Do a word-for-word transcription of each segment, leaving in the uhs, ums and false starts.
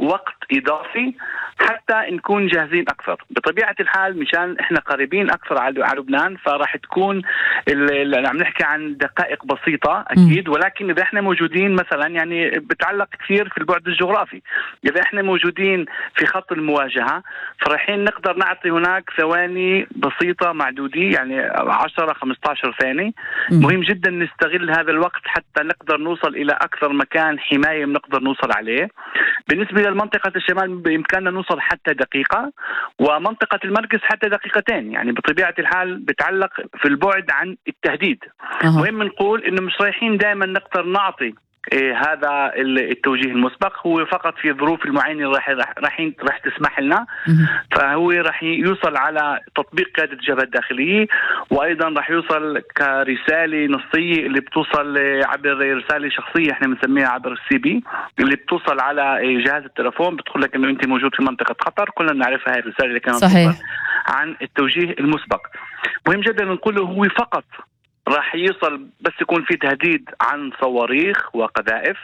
وقت إضافي حتى نكون جاهزين أكثر. بطبيعة الحال مشان إحنا قريبين أكثر على لبنان، فراح تكون اللي عم نحكي عن دقائق بسيطة أكيد، ولكن إذا إحنا موجودين مثلا يعني بتعلق كثير في البعد الجغرافي. إذا إحنا موجودين في خط المواجهة فرايحين نقدر نعطي هناك ثواني بسيطة معدودة، يعني عشرة خمسة عشر ثانية. مهم جدا نستغل هذا الوقت حتى نقدر نوصل إلى أكثر مكان حماية بنقدر نوصل عليه. بالنسبة لمنطقة الشمال بإمكاننا نوصل حتى دقيقة، ومنطقة المركز حتى دقيقتين. يعني بطبيعة الحال بتعلق في البعد عن التهديد. أه. مهم نقول إنه مش رايحين دائما نقدر نعطي إيه هذا التوجيه المسبق، هو فقط في ظروف المعينة راح راح راح تسمح لنا. فهو راح يوصل على تطبيق قيادة الجبهة الداخلية، وأيضا راح يوصل كرسالة نصية اللي بتوصل عبر رسالة شخصية احنا بنسميها عبر السي بي، اللي بتوصل على جهاز التلفون بتقول لك إنه أنت موجود في منطقة خطر. كلنا نعرفها هاي الرسالة اللي كانت صحيح عن التوجيه المسبق. مهم جدا نقوله هو فقط راح يوصل بس يكون في تهديد عن صواريخ وقذائف،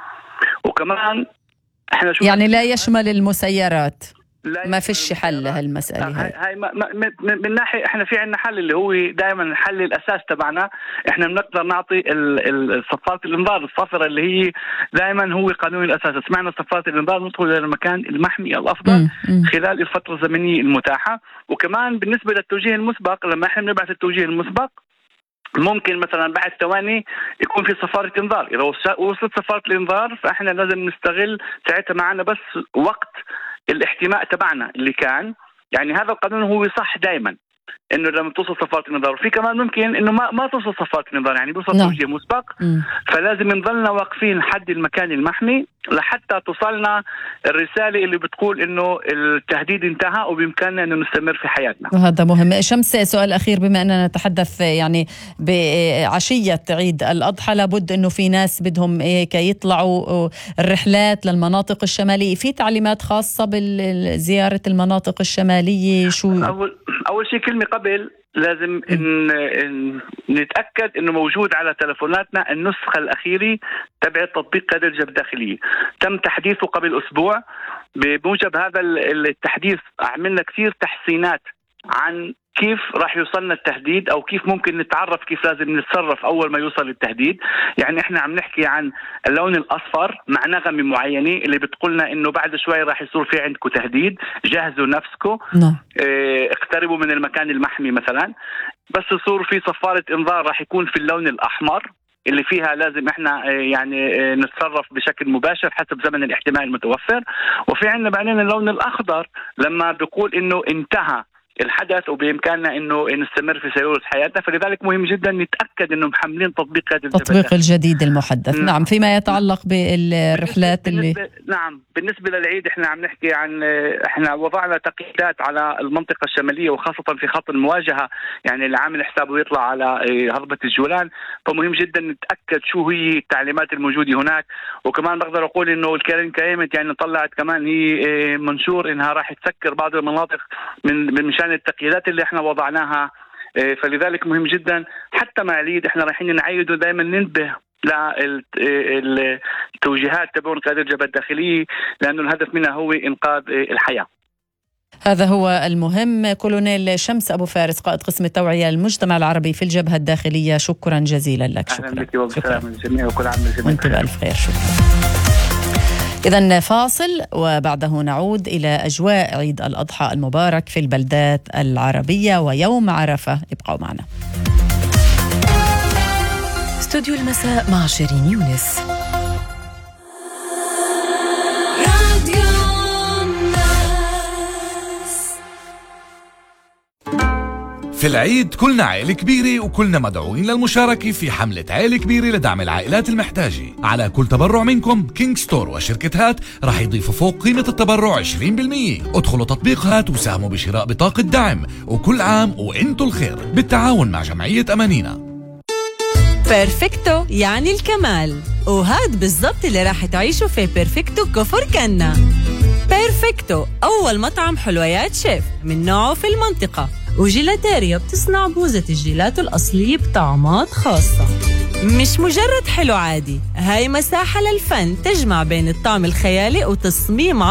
وكمان احنا شو يعني لا يشمل المسيرات، ما فيش حل لهالمسألة هاي. هاي من ناحية احنا في عنا حل اللي هو دائما الحل الأساس تبعنا. احنا بنقدر نعطي الصفارة الانذار الصفرة اللي هي دائما هو قانون الأساس. سمعنا صفارة الانذار ندخل إلى المكان المحمي الأفضل م- م. خلال الفترة الزمنية المتاحة. وكمان بالنسبة للتوجيه المسبق، لما احنا بنبعث التوجيه المسبق ممكن مثلا بعد ثواني يكون في صفارة انذار. إذا وصلت صفارة الانذار فإحنا لازم نستغل ساعتها معنا بس وقت الاحتماء تبعنا اللي كان. يعني هذا القانون هو صح دائما انه لما توصل صفارة الانذار، وفي كمان ممكن انه ما ما توصل صفارة الانذار، يعني بيوصل توجيه مسبق. فلازم نضلنا واقفين لحد المكان المحمي لحتى توصلنا الرسالة اللي بتقول انه التهديد انتهى وبإمكاننا انه نستمر في حياتنا. وهذا مهم. شمس، سؤال اخير، بما اننا نتحدث يعني بعشية عيد الأضحى، لابد انه في ناس بدهم كي يطلعوا الرحلات للمناطق الشمالية، في تعليمات خاصة بزيارة المناطق الشمالية؟ شو اول اول شيء كلمة قبل لازم إن, إن نتأكد إنه موجود على تلفوناتنا النسخة الأخيرة تبع تطبيق قيادة الجبهة الداخلية. تم تحديثه قبل أسبوع. بموجب هذا التحديث عملنا كثير تحسينات عن كيف راح يوصلنا التهديد أو كيف ممكن نتعرف كيف لازم نتصرف أول ما يوصل التهديد. يعني إحنا عم نحكي عن اللون الأصفر مع نغمة معينة اللي بتقولنا إنه بعد شوي راح يصير في عندكم تهديد، جهزوا نفسكم. نعم. اه اقتربوا من المكان المحمي مثلا. بس يصير في صفارة إنذار راح يكون في اللون الأحمر اللي فيها لازم احنا يعني نتصرف بشكل مباشر حسب زمن الاحتمال المتوفر. وفي عندنا بعدين اللون الأخضر لما بيقول إنه انتهى الحدث وبإمكاننا إنه نستمر في سيولة حياتنا. فلذلك مهم جدا نتأكد إنه محملين تطبيق هذا التطبيق الجديد المحدث. نعم. نعم. فيما يتعلق بالرحلات بالنسبة اللي بالنسبة نعم بالنسبة للعيد احنا عم نحكي عن احنا وضعنا تقييدات على المنطقة الشمالية وخاصة في خط المواجهة، يعني اللي عامل حسابه يطلع على هضبة الجولان. فمهم جدا نتأكد شو هي التعليمات الموجودة هناك. وكمان بقدر أقول إنه الكارين كايمت يعني طلعت كمان هي منشور إنها راح تسكر بعض المناطق من من مشان التقييدات اللي احنا وضعناها. فلذلك مهم جدا حتى مع العيد احنا رايحين نعيد دائما ننتبه للتوجيهات تبعون قيادة الجبهة الداخلية، لأنه الهدف منها هو إنقاذ الحياة. هذا هو المهم. كولونيل شمس أبو فارس، قائد قسم التوعية المجتمع العربي في الجبهة الداخلية، شكرا جزيلا لك. شكرا. أهلا بك وبالسلامة للجميع وكل عام والجميع وانت بألف خير. شكرا. إذن فاصل وبعده نعود إلى أجواء عيد الأضحى المبارك في البلدات العربية ويوم عرفة. ابقوا معنا. استوديو المساء مع شيرين يونس. في العيد كلنا عائلة كبيرة وكلنا مدعوين للمشاركة في حملة عائلة كبيرة لدعم العائلات المحتاجة. على كل تبرع منكم كينج ستور وشركة هات رح يضيفوا فوق قيمة التبرع عشرين بالمية. ادخلوا تطبيق هات وساهموا بشراء بطاقة دعم، وكل عام وانتو الخير بالتعاون مع جمعية أمانينا. بيرفكتو يعني الكمال، وهاد بالضبط اللي راح تعيشوا في بيرفكتو كفر كنا. بيرفكتو أول مطعم حلويات شيف من نوعه في المنطقة، وجيلاتيريا بتصنع بوزة الجيلاتو الأصلية بطعمات خاصة. مش مجرد حلو عادي، هاي مساحة للفن تجمع بين الطعم الخيالي وتصميم